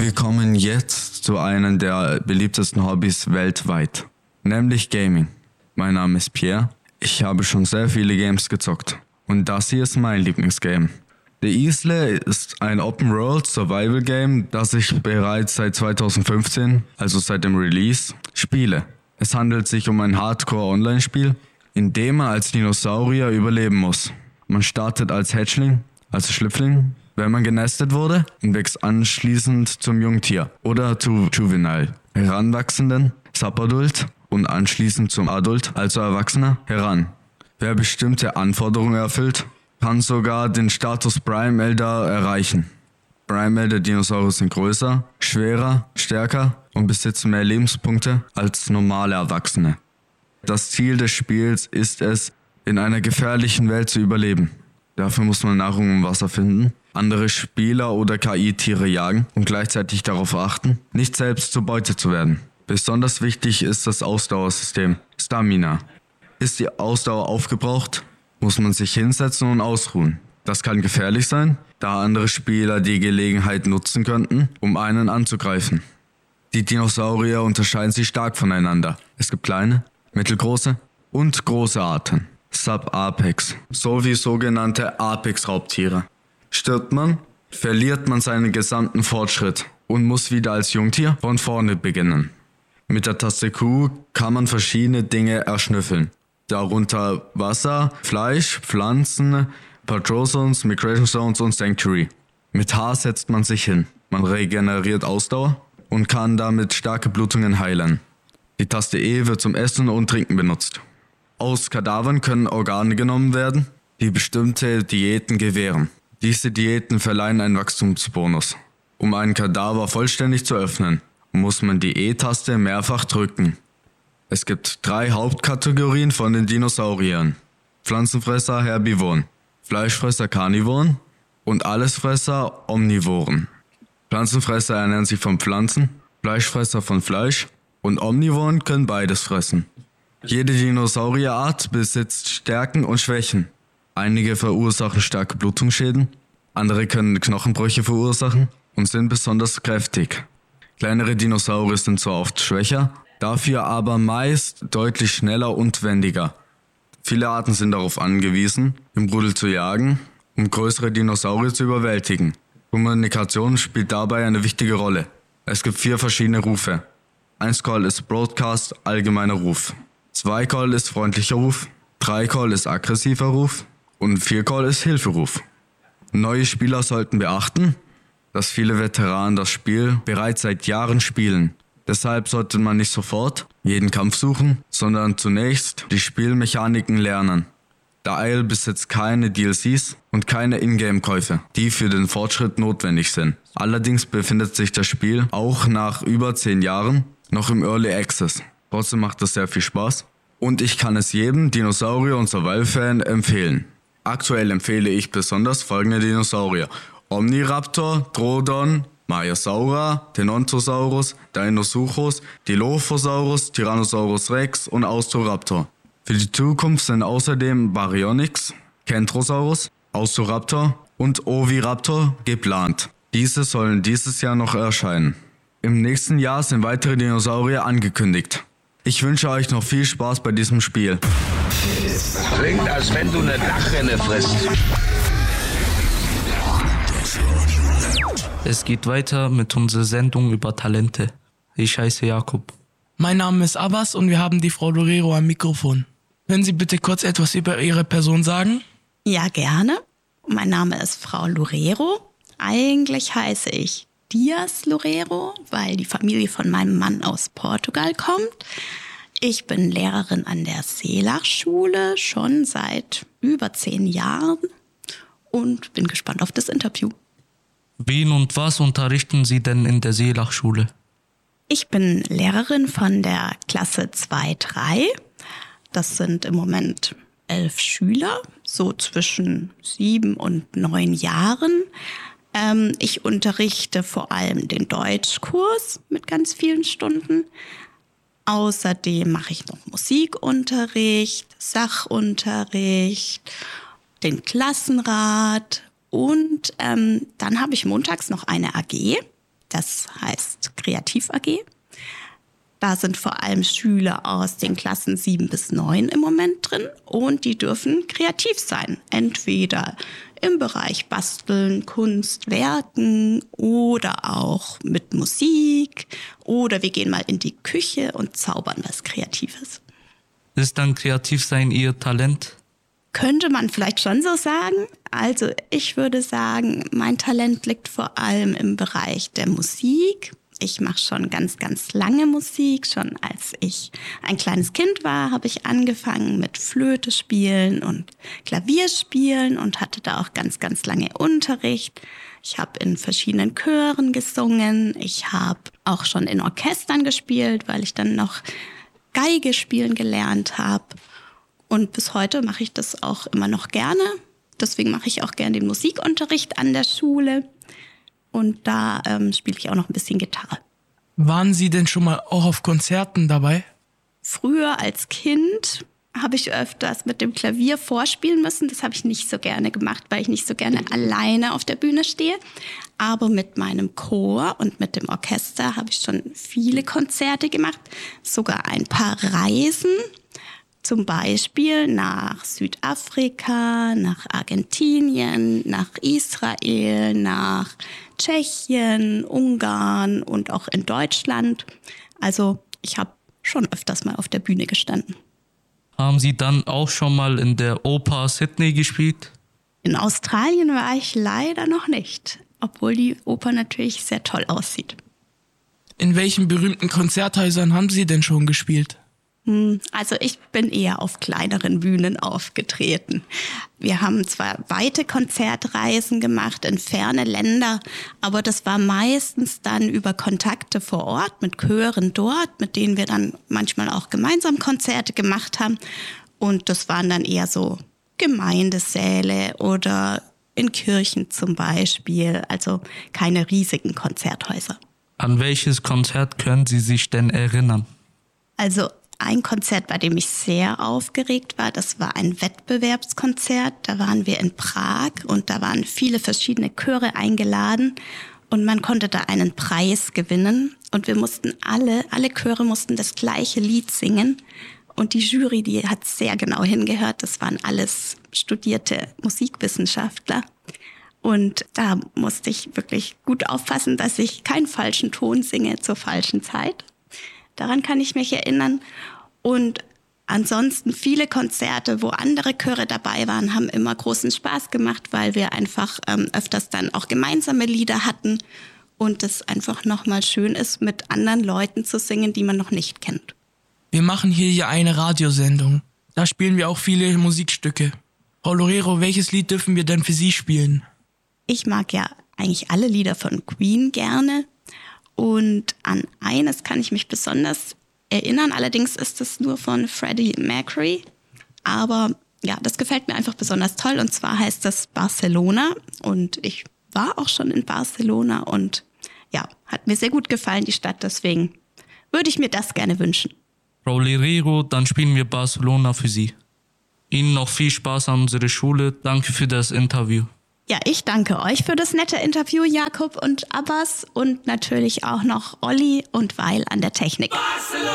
Wir kommen jetzt zu einem der beliebtesten Hobbys weltweit, nämlich Gaming. Mein Name ist Pierre. Ich habe schon sehr viele Games gezockt und das hier ist mein Lieblingsgame. The Isle ist ein Open-World-Survival-Game, das ich bereits seit 2015, also seit dem Release, spiele. Es handelt sich um ein Hardcore-Online-Spiel, in dem man als Dinosaurier überleben muss. Man startet als Hatchling, also Schlüpfling, wenn man genestet wurde, und wächst anschließend zum Jungtier oder zu Juvenile, Heranwachsenden, Subadult und anschließend zum Adult, also Erwachsener, heran. Wer bestimmte Anforderungen erfüllt, kann sogar den Status Prime Elder erreichen. Prime Elder Dinosaurier sind größer, schwerer, stärker und besitzen mehr Lebenspunkte als normale Erwachsene. Das Ziel des Spiels ist es, in einer gefährlichen Welt zu überleben. Dafür muss man Nahrung und Wasser finden, andere Spieler oder KI-Tiere jagen und gleichzeitig darauf achten, nicht selbst zur Beute zu werden. Besonders wichtig ist das Ausdauersystem, Stamina. Ist die Ausdauer aufgebraucht, muss man sich hinsetzen und ausruhen. Das kann gefährlich sein, da andere Spieler die Gelegenheit nutzen könnten, um einen anzugreifen. Die Dinosaurier unterscheiden sich stark voneinander. Es gibt kleine, mittelgroße und große Arten, Subapex, sowie sogenannte Apex-Raubtiere. Stirbt man, verliert man seinen gesamten Fortschritt und muss wieder als Jungtier von vorne beginnen. Mit der Taste Q kann man verschiedene Dinge erschnüffeln. Darunter Wasser, Fleisch, Pflanzen, Patrol Zones, Migration Zones und Sanctuary. Mit H setzt man sich hin. Man regeneriert Ausdauer und kann damit starke Blutungen heilen. Die Taste E wird zum Essen und Trinken benutzt. Aus Kadavern können Organe genommen werden, die bestimmte Diäten gewähren. Diese Diäten verleihen einen Wachstumsbonus. Um einen Kadaver vollständig zu öffnen, muss man die E-Taste mehrfach drücken. Es gibt 3 Hauptkategorien von den Dinosauriern. Pflanzenfresser, Herbivoren, Fleischfresser, Karnivoren und Allesfresser, Omnivoren. Pflanzenfresser ernähren sich von Pflanzen, Fleischfresser von Fleisch und Omnivoren können beides fressen. Jede Dinosaurierart besitzt Stärken und Schwächen. Einige verursachen starke Blutungsschäden, andere können Knochenbrüche verursachen und sind besonders kräftig. Kleinere Dinosaurier sind zwar oft schwächer, dafür aber meist deutlich schneller und wendiger. Viele Arten sind darauf angewiesen, im Rudel zu jagen, um größere Dinosaurier zu überwältigen. Kommunikation spielt dabei eine wichtige Rolle. Es gibt 4 verschiedene Rufe. 1 Call ist Broadcast, allgemeiner Ruf. 2 Call ist freundlicher Ruf. 3 Call ist aggressiver Ruf. Und 4 Call ist Hilferuf. Neue Spieler sollten beachten, dass viele Veteranen das Spiel bereits seit Jahren spielen. Deshalb sollte man nicht sofort jeden Kampf suchen, sondern zunächst die Spielmechaniken lernen. The Isle besitzt keine DLCs und keine Ingame-Käufe, die für den Fortschritt notwendig sind. Allerdings befindet sich das Spiel auch nach über 10 Jahren noch im Early Access. Trotzdem macht es sehr viel Spaß und ich kann es jedem Dinosaurier- und Survival-Fan empfehlen. Aktuell empfehle ich besonders folgende Dinosaurier: Omniraptor, Drodon, Maiasaura, Tenontosaurus, Deinosuchus, Dilophosaurus, Tyrannosaurus Rex und Austoraptor. Für die Zukunft sind außerdem Baryonyx, Kentrosaurus, Austoraptor und Oviraptor geplant. Diese sollen dieses Jahr noch erscheinen. Im nächsten Jahr sind weitere Dinosaurier angekündigt. Ich wünsche euch noch viel Spaß bei diesem Spiel. Klingt, als wenn du eine Dachrinne frisst. Es geht weiter mit unserer Sendung über Talente. Ich heiße Jakob. Mein Name ist Abbas und wir haben die Frau Lorero am Mikrofon. Können Sie bitte kurz etwas über Ihre Person sagen? Ja, gerne. Mein Name ist Frau Lorero. Eigentlich heiße ich Dias Lorero, weil die Familie von meinem Mann aus Portugal kommt. Ich bin Lehrerin an der Seelach-Schule schon seit über 10 Jahren und bin gespannt auf das Interview. Wen und was unterrichten Sie denn in der Seelach-Schule? Ich bin Lehrerin von der Klasse 2-3. Das sind im Moment 11 Schüler, so zwischen 7 und 9 Jahren. Ich unterrichte vor allem den Deutschkurs mit ganz vielen Stunden. Außerdem mache ich noch Musikunterricht, Sachunterricht, den Klassenrat und dann habe ich montags noch eine AG. Das heißt Kreativ AG. Da sind vor allem Schüler aus den Klassen 7 bis 9 im Moment drin und die dürfen kreativ sein. Entweder im Bereich Basteln, Kunst, Werken oder auch mit Musik oder wir gehen mal in die Küche und zaubern was Kreatives. Ist dann Kreativsein Ihr Talent? Könnte man vielleicht schon so sagen. Also ich würde sagen, mein Talent liegt vor allem im Bereich der Musik. Ich mache schon ganz, ganz lange Musik. Schon als ich ein kleines Kind war, habe ich angefangen mit Flöte spielen und Klavier spielen und hatte da auch ganz, ganz lange Unterricht. Ich habe in verschiedenen Chören gesungen. Ich habe auch schon in Orchestern gespielt, weil ich dann noch Geige spielen gelernt habe. Und bis heute mache ich das auch immer noch gerne. Deswegen mache ich auch gerne den Musikunterricht an der Schule. Und da spiele ich auch noch ein bisschen Gitarre. Waren Sie denn schon mal auch auf Konzerten dabei? Früher als Kind habe ich öfters mit dem Klavier vorspielen müssen. Das habe ich nicht so gerne gemacht, weil ich nicht so gerne alleine auf der Bühne stehe. Aber mit meinem Chor und mit dem Orchester habe ich schon viele Konzerte gemacht. Sogar ein paar Reisen. Zum Beispiel nach Südafrika, nach Argentinien, nach Israel, nach Tschechien, Ungarn und auch in Deutschland. Also ich habe schon öfters mal auf der Bühne gestanden. Haben Sie dann auch schon mal in der Oper Sydney gespielt? In Australien war ich leider noch nicht, obwohl die Oper natürlich sehr toll aussieht. In welchen berühmten Konzerthäusern haben Sie denn schon gespielt? Also ich bin eher auf kleineren Bühnen aufgetreten. Wir haben zwar weite Konzertreisen gemacht in ferne Länder, aber das war meistens dann über Kontakte vor Ort mit Chören dort, mit denen wir dann manchmal auch gemeinsam Konzerte gemacht haben. Und das waren dann eher so Gemeindesäle oder in Kirchen zum Beispiel, also keine riesigen Konzerthäuser. An welches Konzert können Sie sich denn erinnern? Also ein Konzert, bei dem ich sehr aufgeregt war, das war ein Wettbewerbskonzert. Da waren wir in Prag und da waren viele verschiedene Chöre eingeladen und man konnte da einen Preis gewinnen. Und wir mussten alle Chöre mussten das gleiche Lied singen. Und die Jury, die hat sehr genau hingehört. Das waren alles studierte Musikwissenschaftler. Und da musste ich wirklich gut aufpassen, dass ich keinen falschen Ton singe zur falschen Zeit. Daran kann ich mich erinnern. Und ansonsten viele Konzerte, wo andere Chöre dabei waren, haben immer großen Spaß gemacht, weil wir einfach öfters dann auch gemeinsame Lieder hatten und es einfach nochmal schön ist, mit anderen Leuten zu singen, die man noch nicht kennt. Wir machen hier ja eine Radiosendung. Da spielen wir auch viele Musikstücke. Frau Loureiro, welches Lied dürfen wir denn für Sie spielen? Ich mag ja eigentlich alle Lieder von Queen gerne. Und an eines kann ich mich besonders erinnern. Allerdings ist es nur von Freddie Mercury. Aber ja, das gefällt mir einfach besonders toll. Und zwar heißt das Barcelona. Und ich war auch schon in Barcelona. Und ja, hat mir sehr gut gefallen, die Stadt. Deswegen würde ich mir das gerne wünschen. Frau Loureiro, dann spielen wir Barcelona für Sie. Ihnen noch viel Spaß an unserer Schule. Danke für das Interview. Ja, ich danke euch für das nette Interview, Jakob und Abbas, und natürlich auch noch Olli und Weil an der Technik.